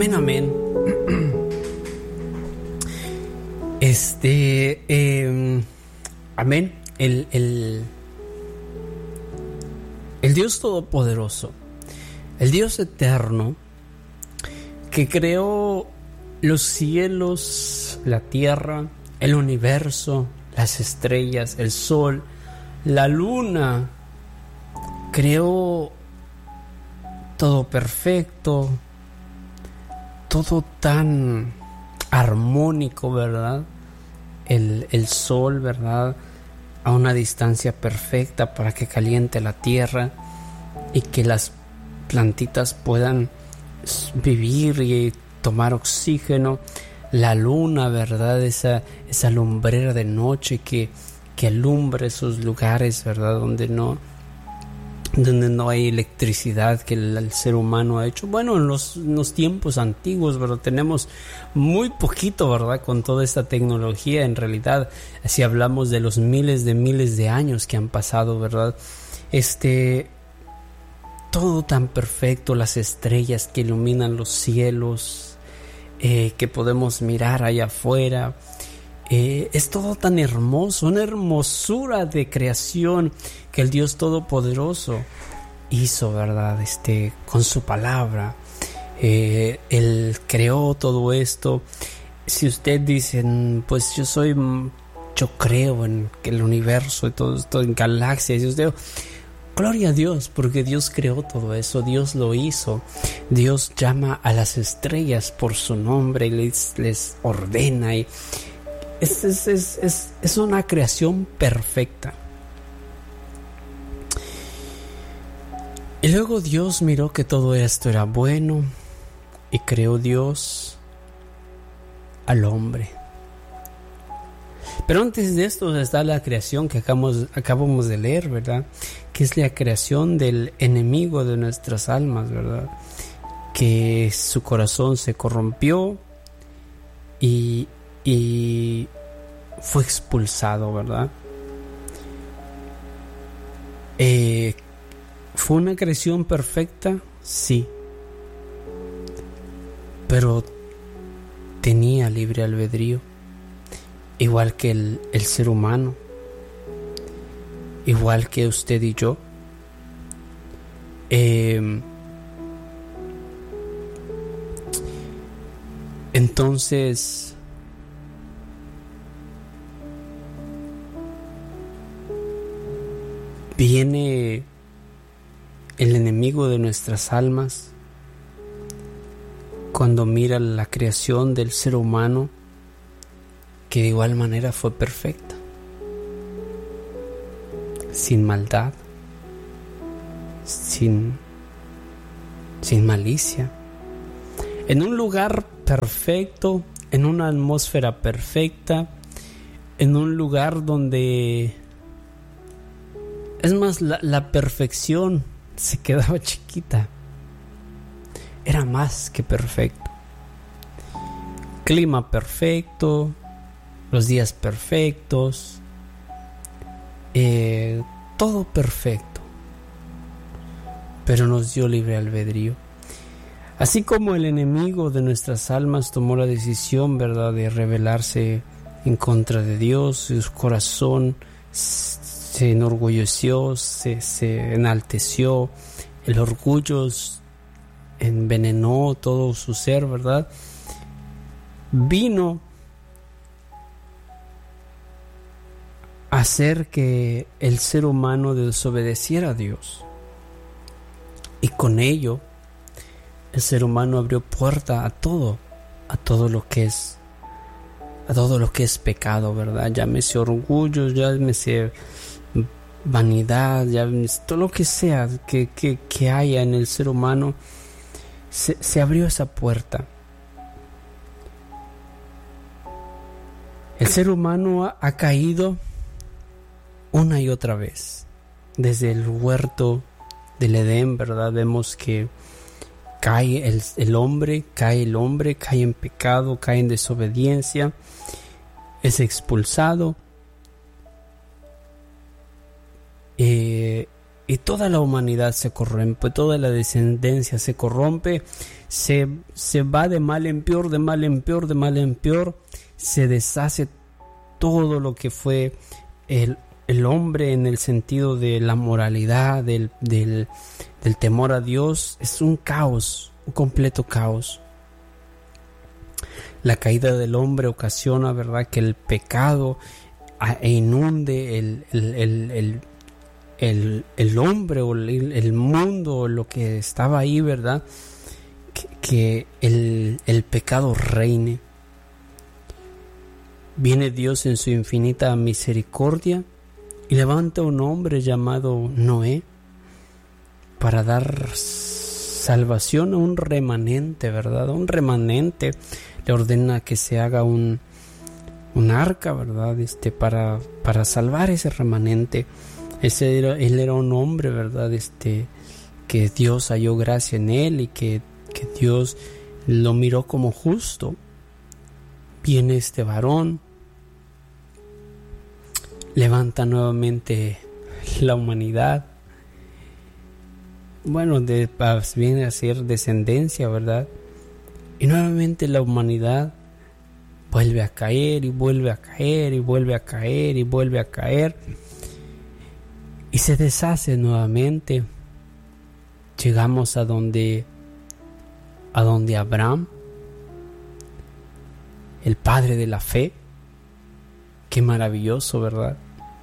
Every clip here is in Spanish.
Amén, amén. Amén. El Dios Todopoderoso, el Dios Eterno, que creó los cielos, la tierra, el universo, las estrellas, el sol, la luna, creó todo perfecto, todo tan armónico, ¿verdad? El sol, ¿verdad? A una distancia perfecta para que caliente la tierra y que las plantitas puedan vivir y tomar oxígeno. La luna, ¿verdad? Esa lumbrera de noche que alumbra esos lugares, ¿verdad? Donde no hay electricidad que el ser humano ha hecho. Bueno, en los tiempos antiguos, ¿verdad? Tenemos muy poquito, ¿verdad? Con toda esta tecnología, en realidad, si hablamos de los miles de años que han pasado, ¿verdad? Todo tan perfecto, las estrellas que iluminan los cielos, que podemos mirar allá afuera. Es todo tan hermoso, una hermosura de creación que el Dios Todopoderoso hizo, ¿verdad? Con su palabra. Él creó todo esto. Si usted dice, pues yo creo en el universo y todo esto, en galaxias, y usted, gloria a Dios, porque Dios creó todo eso, Dios lo hizo. Dios llama a las estrellas por su nombre y les ordena, y es una creación perfecta. Y luego Dios miró que todo esto era bueno y creó Dios al hombre. Pero antes de esto está la creación que acabamos de leer, ¿verdad? Que es la creación del enemigo de nuestras almas, ¿verdad? Que su corazón se corrompió y fue expulsado, ¿verdad? ¿Fue una creación perfecta? Sí. Pero tenía libre albedrío, igual que el ser humano, igual que usted y yo. Entonces, viene el enemigo de nuestras almas cuando mira la creación del ser humano, que de igual manera fue perfecta, sin maldad, sin malicia, en un lugar perfecto, en una atmósfera perfecta, en un lugar donde, es más, la perfección se quedaba chiquita. Era más que perfecto. Clima perfecto, los días perfectos, todo perfecto. Pero nos dio libre albedrío. Así como el enemigo de nuestras almas tomó la decisión, ¿verdad?, de rebelarse en contra de Dios, su corazón se enorgulleció, se enalteció, el orgullo envenenó todo su ser, ¿verdad? Vino a hacer que el ser humano desobedeciera a Dios, y con ello el ser humano abrió puerta a todo lo que es pecado, ¿verdad? Llámese orgullo, llámese vanidad, llámese todo lo que sea que haya en el ser humano. Se abrió esa puerta. El ser humano ha caído una y otra vez. Desde el huerto del Edén, ¿verdad? Vemos que cae el hombre, cae en pecado, cae en desobediencia, es expulsado. y toda la humanidad se corrompe, toda la descendencia se corrompe, se va de mal en peor, de mal en peor, de mal en peor, se deshace todo lo que fue el hombre en el sentido de la moralidad, del temor a Dios. Es un caos, un completo caos. La caída del hombre ocasiona, ¿verdad?, que el pecado inunde el hombre o el mundo, o lo que estaba ahí, ¿verdad? Que el pecado reine. Viene Dios en su infinita misericordia y levanta un hombre llamado Noé para dar salvación a un remanente, ¿verdad? Un remanente. Le ordena que se haga un arca, ¿verdad? Para salvar ese remanente. Él era un hombre, ¿verdad? Que Dios halló gracia en él y que Dios lo miró como justo. Viene este varón, levanta nuevamente la humanidad. Bueno, viene a ser descendencia, ¿verdad? Y nuevamente la humanidad vuelve a caer y vuelve a caer y vuelve a caer y vuelve a caer. Y se deshace nuevamente. Llegamos a donde Abraham, el padre de la fe. Qué maravilloso, ¿verdad?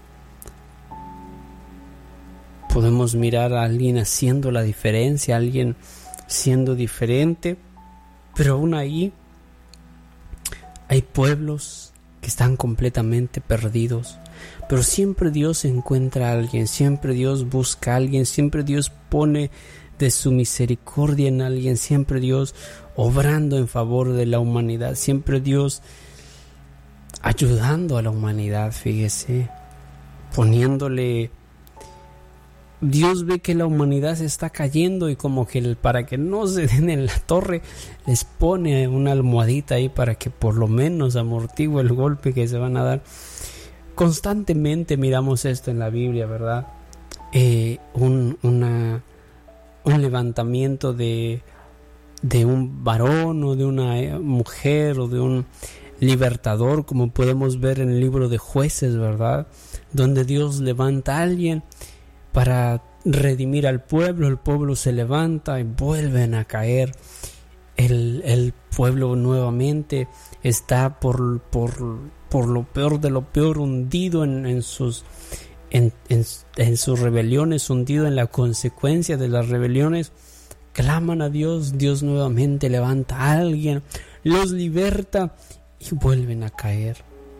Podemos mirar a alguien haciendo la diferencia, a alguien siendo diferente, pero aún ahí hay pueblos que están completamente perdidos. Pero siempre Dios encuentra a alguien, siempre Dios busca a alguien, siempre Dios pone de su misericordia en alguien, siempre Dios obrando en favor de la humanidad, siempre Dios ayudando a la humanidad, fíjese, poniéndole. Dios ve que la humanidad se está cayendo y como que para que no se den en la torre, les pone una almohadita ahí para que por lo menos amortigue el golpe que se van a dar. Constantemente miramos esto en la Biblia, ¿verdad? Un levantamiento de un varón o de una mujer o de un libertador, como podemos ver en el libro de Jueces, ¿verdad? Donde Dios levanta a alguien para redimir al pueblo. El pueblo se levanta y vuelven a caer. El pueblo nuevamente está por lo peor de lo peor, hundido en sus rebeliones, hundido en la consecuencia de las rebeliones. Claman a Dios, Dios nuevamente levanta a alguien, los liberta y vuelven a caer.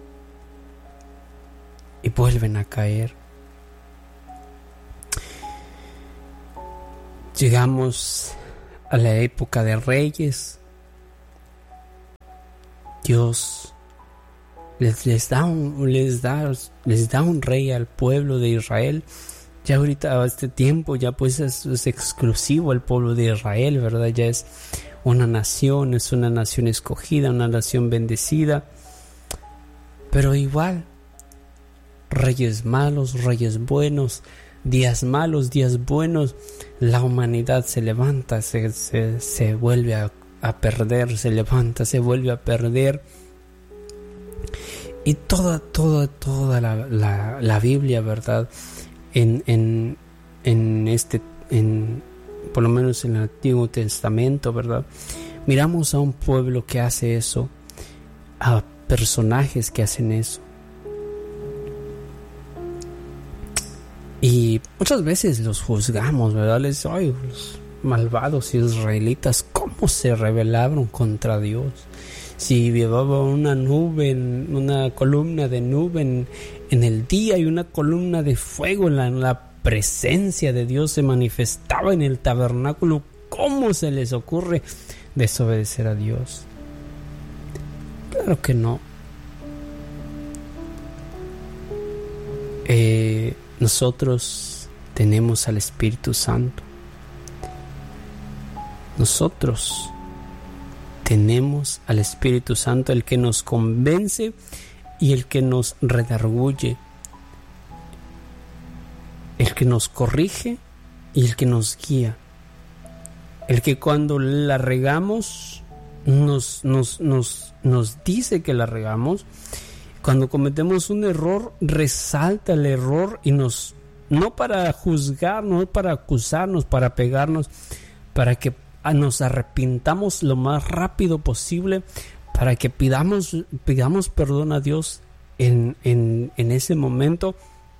Y vuelven a caer. Llegamos a la época de reyes. Dios les da un rey al pueblo de Israel. Ya ahorita a este tiempo ya pues es exclusivo al pueblo de Israel, ¿verdad? Ya es una nación escogida, una nación bendecida. Pero igual, reyes malos, reyes buenos, días malos, días buenos, la humanidad se levanta, se vuelve a perder, se levanta, se vuelve a perder. Y toda la Biblia, ¿verdad? Por lo menos en el Antiguo Testamento, ¿verdad? Miramos a un pueblo que hace eso, a personajes que hacen eso. Y muchas veces los juzgamos, ¿verdad? Les digo, ay, los malvados israelitas, ¿cómo se rebelaron contra Dios? Si llevaba una columna de nube en el día y una columna de fuego en la presencia de Dios se manifestaba en el tabernáculo, ¿cómo se les ocurre desobedecer a Dios? Claro que no. Nosotros tenemos al Espíritu Santo. Nosotros tenemos al Espíritu Santo, el que nos convence y el que nos redarguye. el que nos corrige y el que nos guía, el que cuando la regamos nos dice que la regamos. Cuando cometemos un error, resalta el error y no para juzgar, no para acusarnos, para pegarnos, para que nos arrepintamos lo más rápido posible, para que pidamos perdón a Dios en ese momento.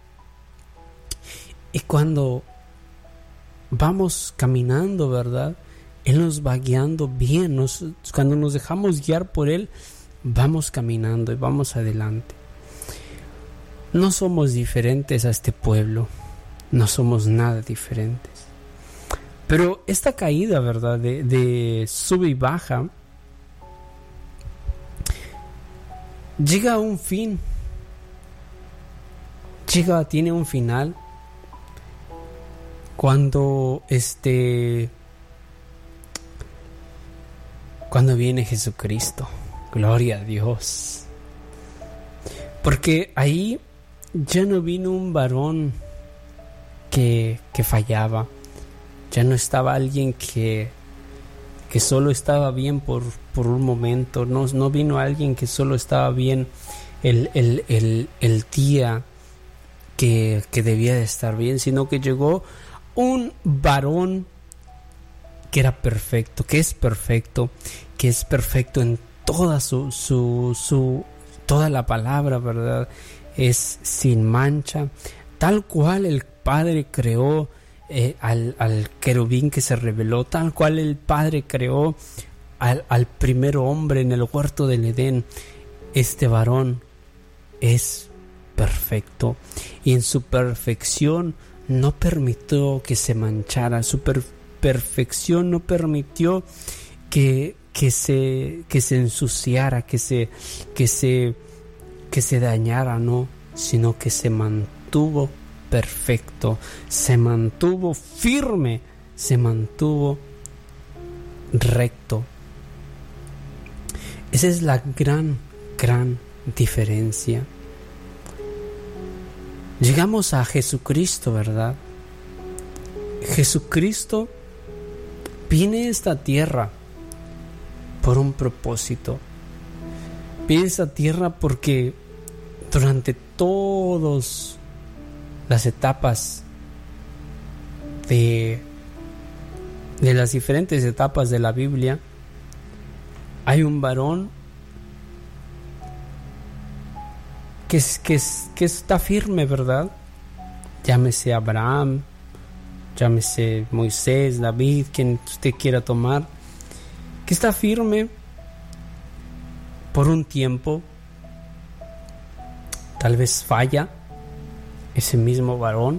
Y cuando vamos caminando, ¿verdad?, Él nos va guiando bien. Cuando nos dejamos guiar por Él, vamos caminando y vamos adelante. No somos diferentes a este pueblo, no somos nada diferentes. Pero esta caída, ¿verdad?, de sube y baja, llega a un fin, tiene un final, cuando viene Jesucristo. Gloria a Dios. Porque ahí ya no vino un varón que fallaba. Ya no estaba alguien que solo estaba bien por un momento. No vino alguien que solo estaba bien el día que debía de estar bien, sino que llegó un varón que era perfecto, que es perfecto en toda toda la palabra, ¿verdad? Es sin mancha, tal cual el Padre creó al querubín que se reveló, tal cual el Padre creó al primer hombre en el huerto del Edén. Este varón es perfecto y en su perfección no permitió que se manchara, su perfección no permitió que se ensuciara, que se dañara, no, sino que se mantuvo perfecto, se mantuvo firme, se mantuvo recto. Esa es la gran diferencia. Llegamos a Jesucristo, ¿verdad? Jesucristo viene a esta tierra por un propósito. Viene a esta tierra porque durante todas las etapas de las diferentes etapas de la Biblia, hay un varón que está firme, ¿verdad? Llámese Abraham, llámese Moisés, David, quien usted quiera tomar, que está firme por un tiempo. Tal vez falla ese mismo varón,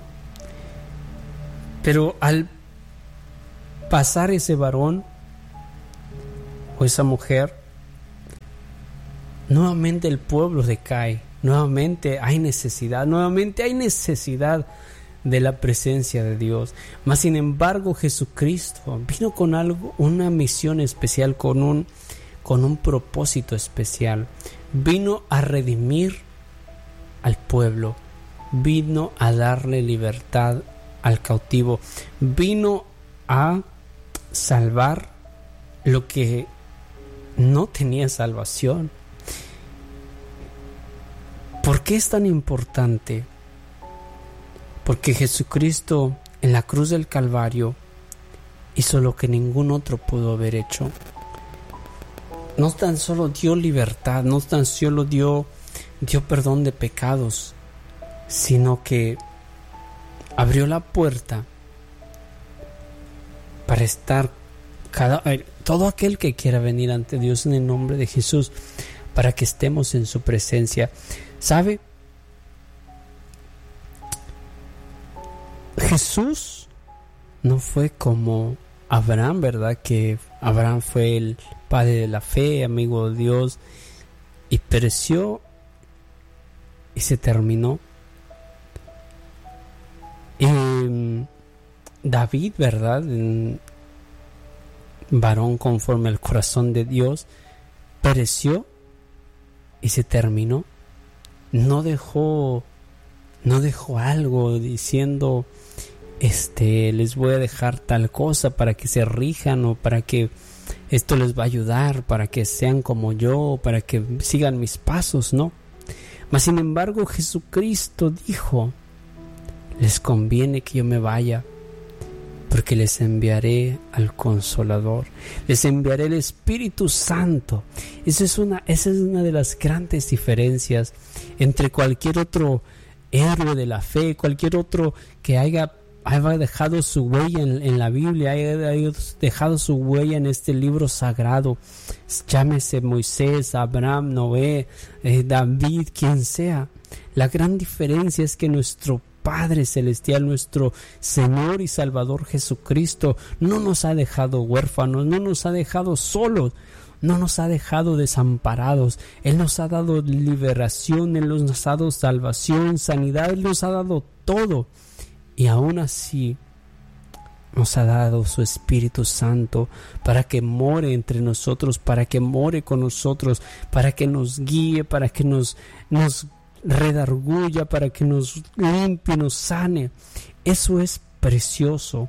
pero al pasar ese varón o esa mujer, nuevamente el pueblo decae, nuevamente hay necesidad de la presencia de Dios. Mas sin embargo, Jesucristo vino con algo, una misión especial, con un propósito especial. Vino a redimir al pueblo, vino a darle libertad al cautivo, vino a salvar lo que no tenía salvación. ¿Por qué es tan importante? Porque Jesucristo en la cruz del Calvario hizo lo que ningún otro pudo haber hecho. No tan solo dio libertad, no tan solo dio perdón de pecados, sino que abrió la puerta para estar todo aquel que quiera venir ante Dios en el nombre de Jesús, para que estemos en su presencia. ¿Sabe? Jesús no fue como Abraham, ¿verdad? Que Abraham fue el padre de la fe, amigo de Dios, y pereció y se terminó. David, ¿verdad? Varón conforme al corazón de Dios, pereció y se terminó. No dejó no dejó algo diciendo, les voy a dejar tal cosa para que se rijan, o para que esto les va a ayudar, para que sean como yo, para que sigan mis pasos, no. Mas sin embargo Jesucristo dijo, les conviene que yo me vaya, porque les enviaré al Consolador, les enviaré el Espíritu Santo. Esa es una de las grandes diferencias entre cualquier otro héroe de la fe, cualquier otro que haya dejado su huella en la Biblia, haya dejado su huella en este libro sagrado, llámese Moisés, Abraham, Noé, David, quien sea. La gran diferencia es que nuestro Padre Celestial, nuestro Señor y Salvador Jesucristo, no nos ha dejado huérfanos, no nos ha dejado solos, no nos ha dejado desamparados. Él nos ha dado liberación, Él nos ha dado salvación, sanidad, Él nos ha dado todo. Y aún así nos ha dado su Espíritu Santo para que more entre nosotros, para que more con nosotros, para que nos guíe, para que nos redarguya, para que nos limpie, nos sane. Eso es precioso.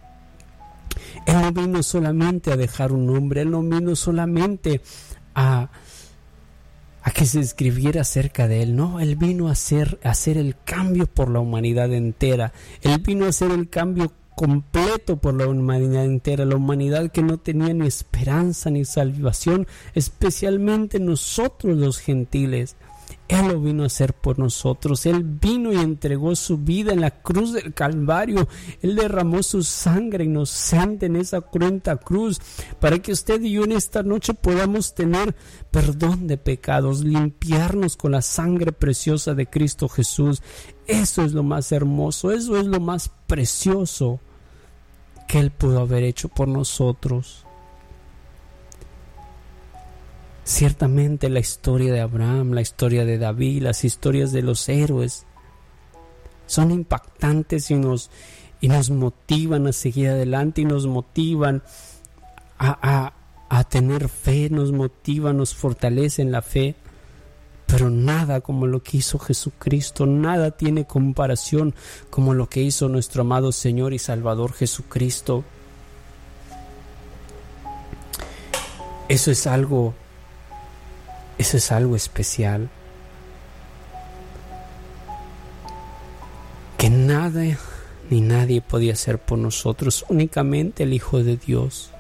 Él no vino solamente a dejar un nombre, Él no vino solamente a que se escribiera acerca de Él. No, Él vino a hacer el cambio por la humanidad entera. Él vino a hacer el cambio completo por la humanidad entera, la humanidad que no tenía ni esperanza ni salvación, especialmente nosotros los gentiles. Él lo vino a hacer por nosotros. Él vino y entregó su vida en la cruz del Calvario. Él derramó su sangre inocente en esa cruenta cruz para que usted y yo en esta noche podamos tener perdón de pecados, limpiarnos con la sangre preciosa de Cristo Jesús. Eso es lo más hermoso, eso es lo más precioso que Él pudo haber hecho por nosotros. Ciertamente la historia de Abraham, la historia de David, las historias de los héroes son impactantes y nos motivan a seguir adelante, y nos motivan a tener fe, nos motivan, nos fortalecen la fe. Pero nada como lo que hizo Jesucristo, nada tiene comparación como lo que hizo nuestro amado Señor y Salvador Jesucristo. Eso es algo especial, que nada ni nadie podía hacer por nosotros, únicamente el Hijo de Dios.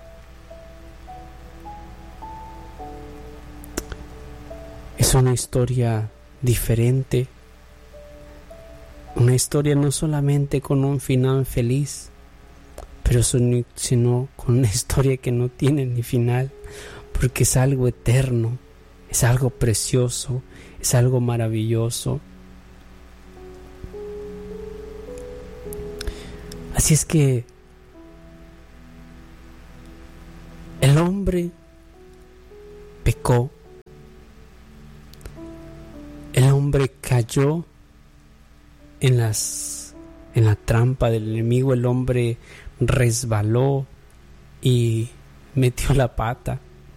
Es una historia diferente, una historia no solamente con un final feliz, pero sino con una historia que no tiene ni final, porque es algo eterno. Es algo precioso, es algo maravilloso. Así es que el hombre pecó, el hombre cayó en la trampa del enemigo, el hombre resbaló y metió la pata.